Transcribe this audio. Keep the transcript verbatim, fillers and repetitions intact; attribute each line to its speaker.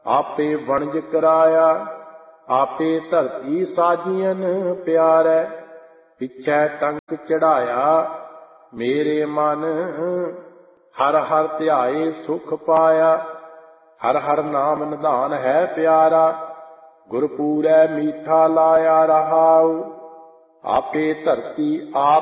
Speaker 1: आपे वणज कराया, आपे धरती साजियन प्यारै। पिछै टंक चढ़ाया मेरे मन, हर हर ध्याए सुख पाया। हर हर नाम निधान है प्यारा, गुरपूरै मीठा लाया रहाऊ। आपे धरती आप